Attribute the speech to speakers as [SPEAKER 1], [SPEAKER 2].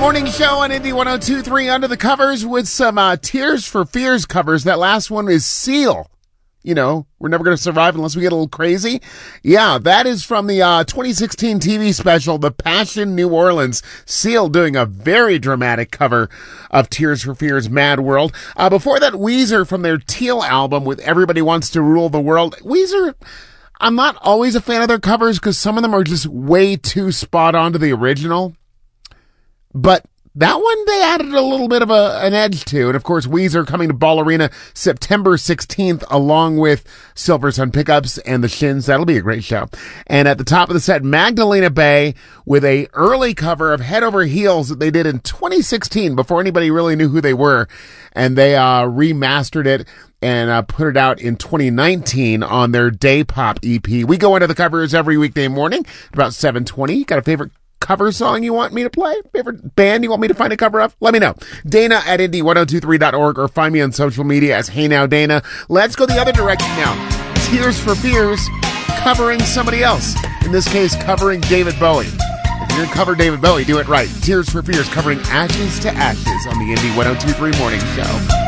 [SPEAKER 1] Morning show on Indy 102.3 Under the Covers with some Tears for Fears covers. That last one is Seal. You know, we're never going to survive unless we get a little crazy. Yeah, that is from the 2016 TV special, The Passion New Orleans. Seal doing a very dramatic cover of Tears for Fears' Mad World. Before that, Weezer from their Teal album with Everybody Wants to Rule the World. Weezer, I'm not always a fan of their covers because some of them are just way too spot on to the original. But that one, they added a little bit of an edge to. And, of course, Weezer coming to Ball Arena September 16th, along with Silversun Pickups and the Shins. That'll be a great show. And at the top of the set, Magdalena Bay with a early cover of Head Over Heels that they did in 2016 before anybody really knew who they were. And they remastered it and put it out in 2019 on their Day Pop EP. We go into the covers every weekday morning at about 7:20. Got a favorite cover song you want me to play? Favorite band you want me to find a cover of? Let me know. Dana at Indy1023.org or find me on social media as Hey Now Dana. Let's go the other direction now. Tears for Fears covering somebody else. In this case, covering David Bowie. If you're going to cover David Bowie, do it right. Tears for Fears covering Ashes to Ashes on the Indy 102.3 Morning Show.